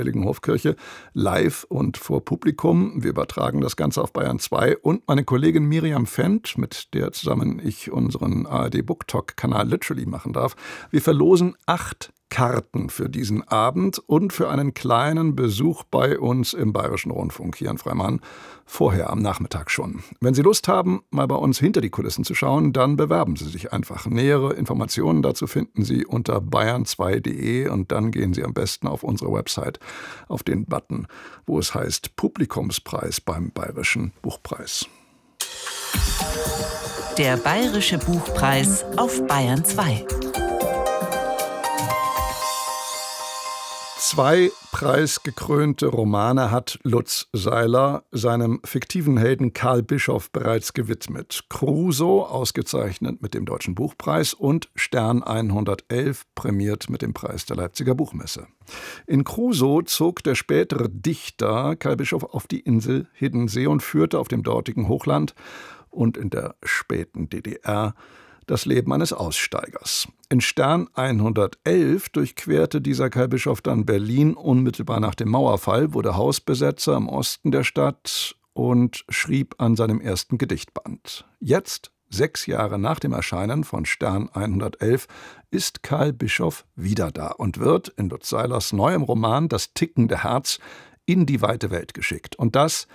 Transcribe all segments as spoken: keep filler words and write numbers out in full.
Heiligen Hofkirche, live und vor Publikum. Wir übertragen das Ganze auf Bayern zwei und meine Kollegin Miriam Fendt, mit der zusammen ich unseren A R D BookTok-Kanal Literally machen darf. Wir verlosen acht Karten für diesen Abend und für einen kleinen Besuch bei uns im Bayerischen Rundfunk hier in Freimann, vorher am Nachmittag schon. Wenn Sie Lust haben, mal bei uns hinter die Kulissen zu schauen, dann bewerben Sie sich einfach. Nähere Informationen dazu finden Sie unter bayern zwei punkt de und dann gehen Sie am besten auf unsere Website auf den Button, wo es heißt Publikumspreis beim Bayerischen Buchpreis. Der Bayerische Buchpreis auf Bayern zwei. Zwei preisgekrönte Romane hat Lutz Seiler seinem fiktiven Helden Karl Bischoff bereits gewidmet. Crusoe, ausgezeichnet mit dem Deutschen Buchpreis, und Stern hundertelf, prämiert mit dem Preis der Leipziger Buchmesse. In Crusoe zog der spätere Dichter Karl Bischoff auf die Insel Hiddensee und führte auf dem dortigen Hochland und in der späten D D R das Leben eines Aussteigers. In Stern hundertelf durchquerte dieser Karl Bischoff dann Berlin unmittelbar nach dem Mauerfall, wurde Hausbesetzer im Osten der Stadt und schrieb an seinem ersten Gedichtband. Jetzt, sechs Jahre nach dem Erscheinen von Stern hundertelf, ist Karl Bischoff wieder da und wird in Lutz Seilers neuem Roman Das tickende Herz in die weite Welt geschickt. Und das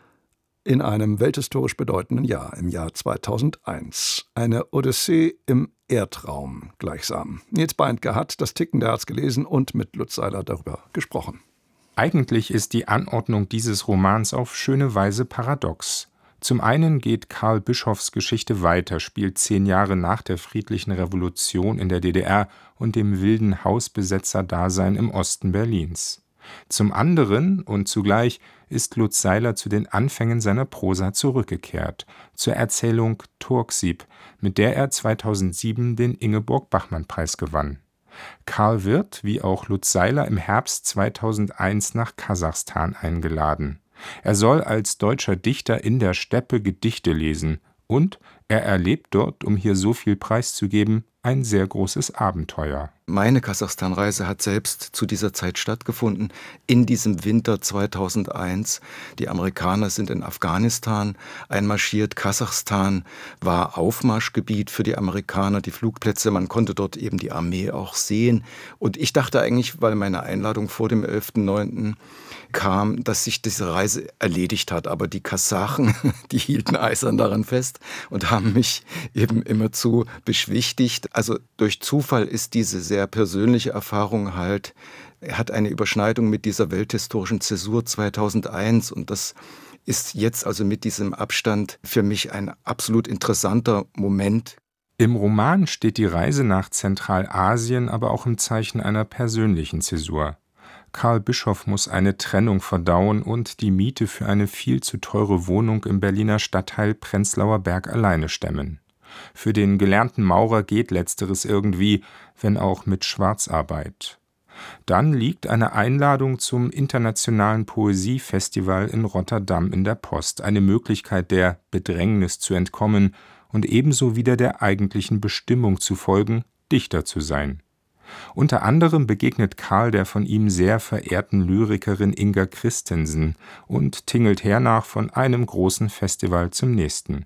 in einem welthistorisch bedeutenden Jahr, im Jahr zweitausendeins. Eine Odyssee im Erdraum gleichsam. Nils Beindke hat Das tickende Herz gelesen und mit Lutz Seiler darüber gesprochen. Eigentlich ist die Anordnung dieses Romans auf schöne Weise paradox. Zum einen geht Karl Bischoffs Geschichte weiter, spielt zehn Jahre nach der friedlichen Revolution in der D D R und dem wilden Hausbesetzerdasein im Osten Berlins. Zum anderen und zugleich ist Lutz Seiler zu den Anfängen seiner Prosa zurückgekehrt, zur Erzählung Turksieb, mit der er zweitausendsieben den Ingeborg-Bachmann-Preis gewann. Karl wird, wie auch Lutz Seiler, im Herbst zweitausendeins nach Kasachstan eingeladen. Er soll als deutscher Dichter in der Steppe Gedichte lesen und er erlebt dort, um hier so viel preiszugeben, ein sehr großes Abenteuer. Meine Kasachstan-Reise hat selbst zu dieser Zeit stattgefunden, in diesem Winter zweitausendeins. Die Amerikaner sind in Afghanistan einmarschiert. Kasachstan war Aufmarschgebiet für die Amerikaner, die Flugplätze. Man konnte dort eben die Armee auch sehen. Und ich dachte eigentlich, weil meine Einladung vor dem elften neunten kam, dass sich diese Reise erledigt hat. Aber die Kasachen, die hielten eisern daran fest und haben mich eben immerzu beschwichtigt. Also durch Zufall ist diese sehr persönliche Erfahrung halt, er hat eine Überschneidung mit dieser welthistorischen Zäsur zweitausendeins und das ist jetzt also mit diesem Abstand für mich ein absolut interessanter Moment. Im Roman steht die Reise nach Zentralasien aber auch im Zeichen einer persönlichen Zäsur. Karl Bischoff muss eine Trennung verdauen und die Miete für eine viel zu teure Wohnung im Berliner Stadtteil Prenzlauer Berg alleine stemmen. Für den gelernten Maurer geht letzteres irgendwie, wenn auch mit Schwarzarbeit. Dann liegt eine Einladung zum Internationalen Poesiefestival in Rotterdam in der Post, eine Möglichkeit, der Bedrängnis zu entkommen und ebenso wieder der eigentlichen Bestimmung zu folgen, Dichter zu sein. Unter anderem begegnet Karl der von ihm sehr verehrten Lyrikerin Inga Christensen und tingelt hernach von einem großen Festival zum nächsten.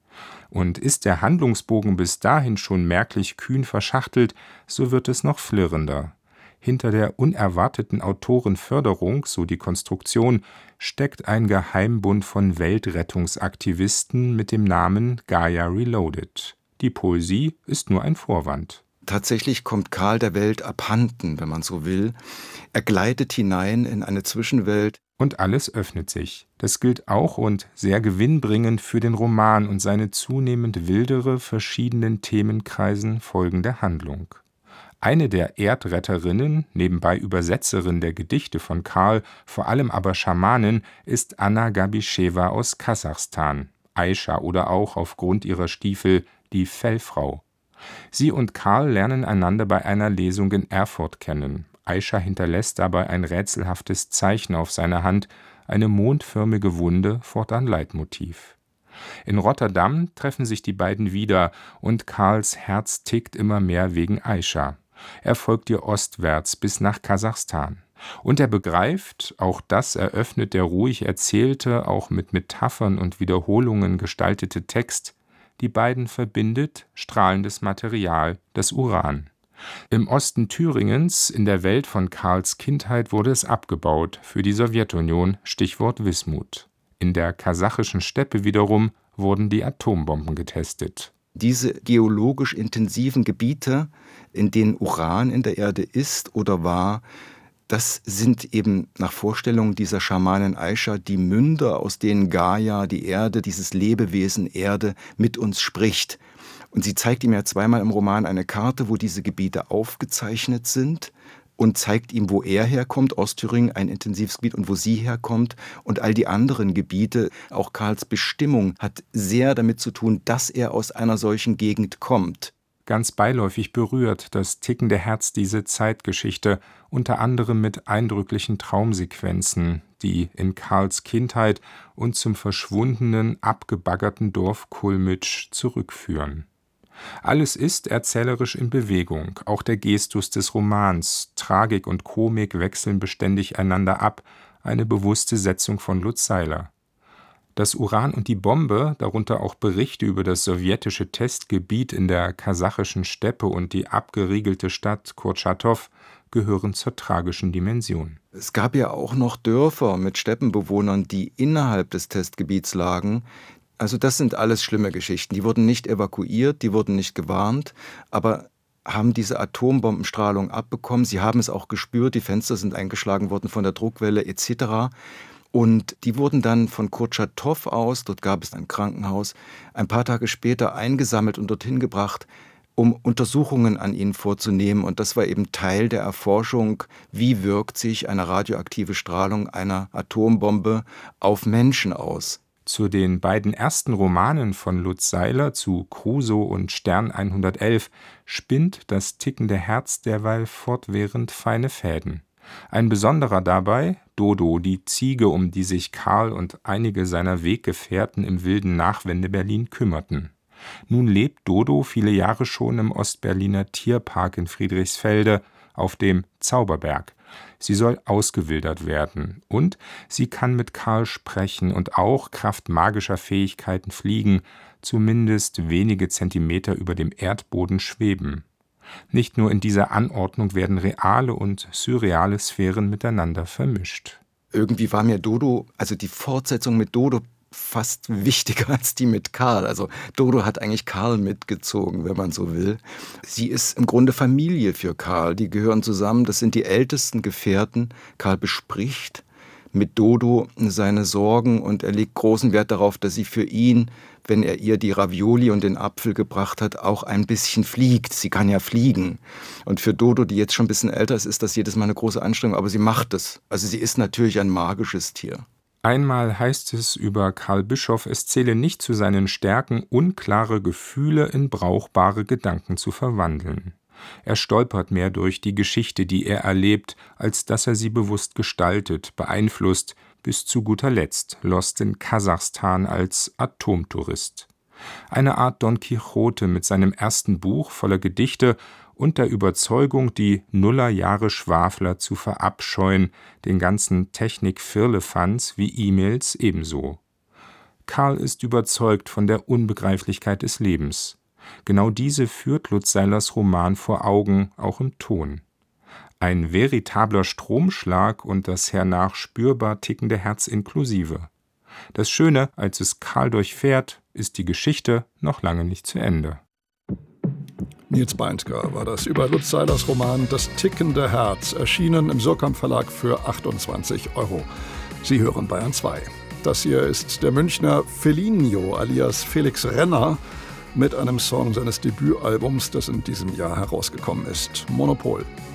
Und ist der Handlungsbogen bis dahin schon merklich kühn verschachtelt, so wird es noch flirrender. Hinter der unerwarteten Autorenförderung, so die Konstruktion, steckt ein Geheimbund von Weltrettungsaktivisten mit dem Namen Gaia Reloaded. Die Poesie ist nur ein Vorwand. Tatsächlich kommt Karl der Welt abhanden, wenn man so will. Er gleitet hinein in eine Zwischenwelt. Und alles öffnet sich. Das gilt auch und sehr gewinnbringend für den Roman und seine zunehmend wildere, verschiedenen Themenkreisen folgende Handlung. Eine der Erdretterinnen, nebenbei Übersetzerin der Gedichte von Karl, vor allem aber Schamanin, ist Anna Gabischewa aus Kasachstan, Aisha oder auch aufgrund ihrer Stiefel die Fellfrau. Sie und Karl lernen einander bei einer Lesung in Erfurt kennen. Aisha hinterlässt dabei ein rätselhaftes Zeichen auf seiner Hand, eine mondförmige Wunde, fortan Leitmotiv. In Rotterdam treffen sich die beiden wieder und Karls Herz tickt immer mehr wegen Aisha. Er folgt ihr ostwärts bis nach Kasachstan. Und er begreift, auch das eröffnet der ruhig erzählte, auch mit Metaphern und Wiederholungen gestaltete Text, die beiden verbindet strahlendes Material, das Uran. Im Osten Thüringens, in der Welt von Karls Kindheit, wurde es abgebaut, für die Sowjetunion, Stichwort Wismut. In der kasachischen Steppe wiederum wurden die Atombomben getestet. Diese geologisch intensiven Gebiete, in denen Uran in der Erde ist oder war, das sind eben nach Vorstellung dieser Schamanin Aisha die Münder, aus denen Gaia, die Erde, dieses Lebewesen Erde, mit uns spricht. Und sie zeigt ihm ja zweimal im Roman eine Karte, wo diese Gebiete aufgezeichnet sind und zeigt ihm, wo er herkommt, Ostthüringen, ein intensives Gebiet, und wo sie herkommt und all die anderen Gebiete. Auch Karls Bestimmung hat sehr damit zu tun, dass er aus einer solchen Gegend kommt. Ganz beiläufig berührt das tickende Herz diese Zeitgeschichte, unter anderem mit eindrücklichen Traumsequenzen, die in Karls Kindheit und zum verschwundenen, abgebaggerten Dorf Kulmitsch zurückführen. Alles ist erzählerisch in Bewegung, auch der Gestus des Romans. Tragik und Komik wechseln beständig einander ab, eine bewusste Setzung von Lutz Seiler. Das Uran und die Bombe, darunter auch Berichte über das sowjetische Testgebiet in der kasachischen Steppe und die abgeriegelte Stadt Kurtschatow, gehören zur tragischen Dimension. Es gab ja auch noch Dörfer mit Steppenbewohnern, die innerhalb des Testgebiets lagen. Also das sind alles schlimme Geschichten. Die wurden nicht evakuiert, die wurden nicht gewarnt, aber haben diese Atombombenstrahlung abbekommen. Sie haben es auch gespürt, die Fenster sind eingeschlagen worden von der Druckwelle et cetera. Und die wurden dann von Kurtschatow aus, dort gab es ein Krankenhaus, ein paar Tage später eingesammelt und dorthin gebracht, um Untersuchungen an ihnen vorzunehmen. Und das war eben Teil der Erforschung, wie wirkt sich eine radioaktive Strahlung einer Atombombe auf Menschen aus. Zu den beiden ersten Romanen von Lutz Seiler, zu Crusoe und Stern hundertelf, spinnt das tickende Herz derweil fortwährend feine Fäden. Ein besonderer dabei, Dodo, die Ziege, um die sich Karl und einige seiner Weggefährten im wilden Nachwende-Berlin kümmerten. Nun lebt Dodo viele Jahre schon im Ostberliner Tierpark in Friedrichsfelde auf dem Zauberberg. Sie soll ausgewildert werden und sie kann mit Karl sprechen und auch kraft magischer Fähigkeiten fliegen, zumindest wenige Zentimeter über dem Erdboden schweben. Nicht nur in dieser Anordnung werden reale und surreale Sphären miteinander vermischt. Irgendwie war mir Dodo, also die Fortsetzung mit Dodo, fast wichtiger als die mit Karl. Also Dodo hat eigentlich Karl mitgezogen, wenn man so will. Sie ist im Grunde Familie für Karl. Die gehören zusammen, das sind die ältesten Gefährten. Karl bespricht mit Dodo seine Sorgen und er legt großen Wert darauf, dass sie für ihn, wenn er ihr die Ravioli und den Apfel gebracht hat, auch ein bisschen fliegt. Sie kann ja fliegen. Und für Dodo, die jetzt schon ein bisschen älter ist, ist das jedes Mal eine große Anstrengung, aber sie macht es. Also sie ist natürlich ein magisches Tier. Einmal heißt es über Karl Bischoff, es zähle nicht zu seinen Stärken, unklare Gefühle in brauchbare Gedanken zu verwandeln. Er stolpert mehr durch die Geschichte, die er erlebt, als dass er sie bewusst gestaltet, beeinflusst, bis zu guter Letzt lost in Kasachstan als Atomtourist. Eine Art Don Quixote mit seinem ersten Buch voller Gedichte und der Überzeugung, die Nullerjahre Schwafler zu verabscheuen, den ganzen Technik-Firlefanz wie E-Mails ebenso. Karl ist überzeugt von der Unbegreiflichkeit des Lebens. Genau diese führt Lutz Seilers Roman vor Augen, auch im Ton. Ein veritabler Stromschlag und das hernach spürbar tickende Herz inklusive. Das Schöne, als es Karl durchfährt, ist die Geschichte noch lange nicht zu Ende. Nils Beindker war das über Lutz Seilers Roman Das tickende Herz, erschienen im Surkamp Verlag für achtundzwanzig Euro. Sie hören Bayern zwei. Das hier ist der Münchner Felinio alias Felix Renner mit einem Song seines Debütalbums, das in diesem Jahr herausgekommen ist, Monopol.